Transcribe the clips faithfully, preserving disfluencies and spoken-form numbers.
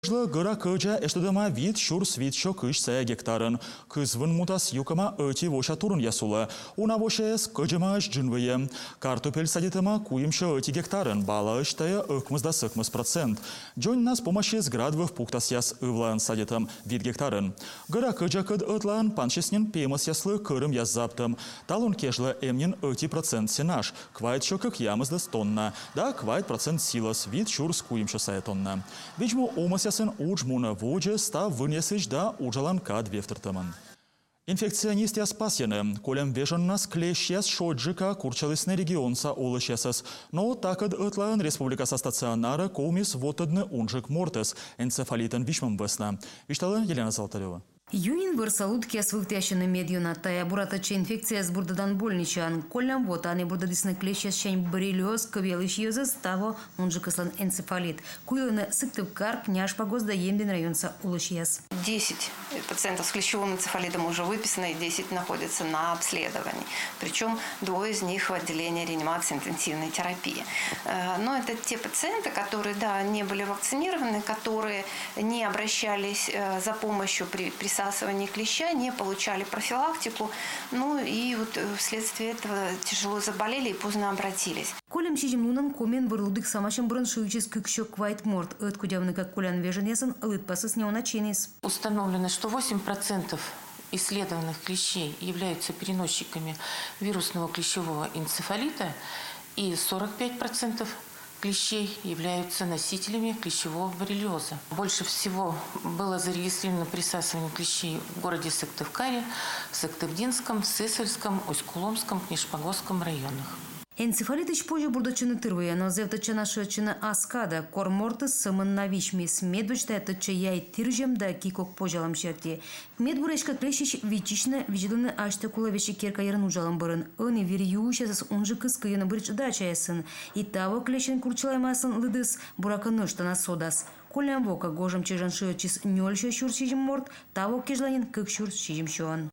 Гора кыжа эштедема вид шур свит шокыш сая гектарын. Кызвын мутас юкама öti воша турун ясула. Уна вошес кыжымаш джинвые. Картопель садитема куимша öti гектарын. Бала ыштая ыкмызда сыкмыз процент. Джон нас помощи сградвов пуктас яс ывлан садитам вид гектарын. Гора кыжа кыд ытлан панчеснен пемас яслы кырым язаптым. Талун кежла эмнин öti процент сенаш. Квайт шокык ямызда тонна. Да квайт процент силас вид шур с куимша сая тонна. Вичму омас ясын уджмуна воджа став вынесыч да уджалан кад вефтертаман. Инфекционист яс пасьяны, колем вежен нас клещ яс шоджика курчалысны регионса олыш ясас. Но такад ытлан республикаса стационара коумис вотадны унжик мортес, энцефалитан вишмам весна. Виштала Елена Золотарева. Юнин вырсалут кес вывтящины медиуна, тая буратача инфекция с бурдадан больничан. Колям вот они бурдадисны клеща щень боррелиоз, ковелыш йозас, того унжикаслан энцефалит. Куиланы сыктыв карк, няш погозда емден районса улышьяс. десять пациентов с клещевым энцефалитом уже выписано, и десять находятся на обследовании. Причем двое из них в отделении реанимации интенсивной терапии. Но это те пациенты, которые, да, не были вакцинированы, которые не обращались за помощью при присасывании клеща, не получали профилактику, ну и вот вследствие этого тяжело заболели и поздно обратились. Колем чижимнунан комен вырлудык самашем броншуючис кыкшок квайт морт. Эт кудявны как колян вежен ясын лытпасыс неоначинис. Установлено, что восемь процентов исследованных клещей являются переносчиками вирусного клещевого энцефалита и сорок пять процентов клещей являются носителями клещевого боррелиоза. Больше всего было зарегистрировано присасывание клещей в городе Сыктывкаре, Сыктывдинском, Сысольском, Усть-Куломском, Нижпогосском районах. Энцефалитыч позже бурдачыны тырвые, но зевтача нашечына аскада, кормортыс сымын навишмис, медвочта этача яй тыржем да кикок пожалам шерти. Медбуречка клещищ вичишна вижданы ашты кулавеши керка ярын ужалам барын. Ыны верюшасыз унжы кыскыйыны бырыч дача ясын. И того клещен курчалаймасын лыдыс буракыныштана содас. Колям вока гожам чежан шычис нёльша шур шижим морт, того кежланин кык шур шижим шуан.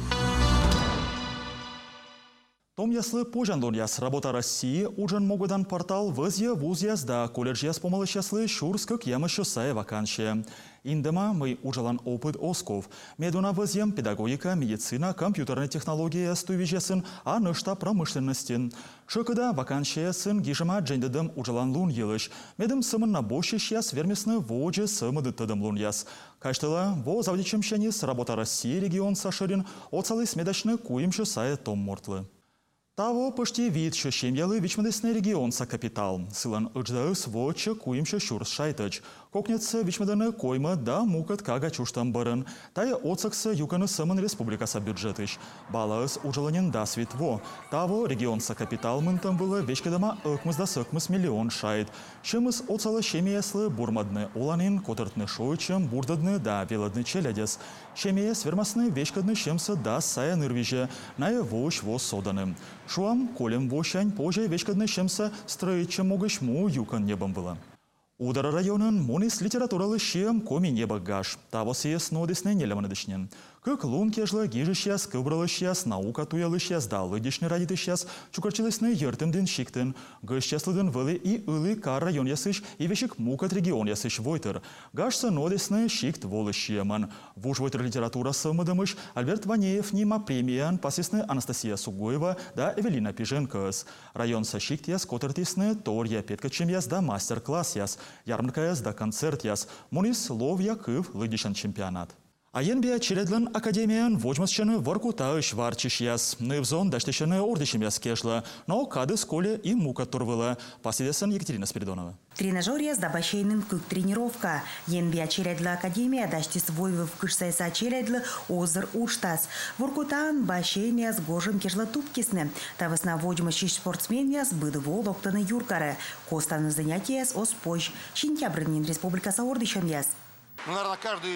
Том яслы пожандон яс работа России уджан могудан портал вызья вуз яс да колледж яс помалыш яслы шурскак ямышы сая вакансия. Индема мы уджалан опыт осков. Медуна вызьем педагогика, медицина, компьютерная технология стувижесын, а нышта промышленности. Шокада вакансия сын гижема джендедем уджалан лун елыш. Медем сымын на бощищ яс вермесны воджи сымыды тыдым лун яс. Каштыла во завдичем щенис работа России регион сашырин оцалы смедачны куимшы сая том мортлы. Таво почти вид, що щем'яли вічмедесний регіон са капітал. Силан ыдждаыс воча куимша шурс шайтыч. Кокнется вічмедане койма да мукат кага чуштам барын. Тая оцакса юканы сымын республикаса бюджетыч. Балаыс уджаланин да свитво. Таво регион са капитал мынтам было вечкедама ыкмызда сыкмыз миллион шайт. Шымыз оцалы щемияслы бурмадны оланин котыртны шойчым бурдадны да веладны челядес. Щемияс вермасны вечкадны щемса да сая нырвиже. Ная вош во соданым. Шуам колем вощань позже вечкадны щемса строичем могыш му юкан небом было. Удара районын монис литературалы щем коми неба гаш. Таво сиес нодесны нелеманадышнен. Как лун кежла гижищас, кыбралышяс, наука туялышяс, да лыдишны радитышяс, чукарчилысны ертымден шиктын. Гыщаслыдын вылы и ылы кар район ясыш, и вешик мукат регион ясыш войтыр. Гашса нодесны шикт волышьеман. Вуж войтыр литература сымыдымыш, Альберт Ванеев нима премиян пасисны Анастасия Сугоева, да Эвелина Пиженкас. Район са шикт яс котыртисны торья петкачем яс да мастер-класс яс. Ярмарка яс да концерт яс. Монис лов якыв лыдишан чемпионат. Аенбия чередлен академиян вожмасчаны воркутаыш варчиш яс. Невзон даштышаны ордышем яс кешла. Но кады сколе и мука турвыла. Пасидесан Екатерина Спиридонова. Тренажер яс да башейнын кык тренировка. Енбия чередла академия даштис войвы в кышсайса чередлы озыр уштас. Воркутаан башейн яс гожым кешла тупкисны. Тавысна вожмасчиш спортсмен яс быды вол октаны юркары. Костаны занятия яс оспойш. Сентябрьнин республикаса ордышем яс. Ну, наверное, каждый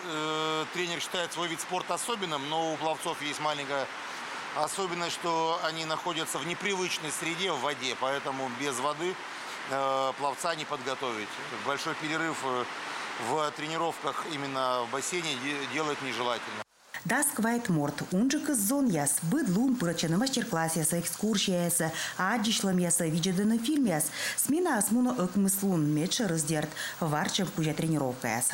э, тренер считает свой вид спорта особенным, но у пловцов есть маленькая особенность, что они находятся в непривычной среде, в воде, поэтому без воды э, пловца не подготовить. Большой перерыв в тренировках именно в бассейне делать нежелательно. Даск Вайтморт, унжик зон яс, быдлун пырачаны мастер-класс яса, экскурсия яса, адишлам яса, виджеданы фильм яс, смена асмуна ыкмыслун, медши раздерт, варчем кузя тренировка яса.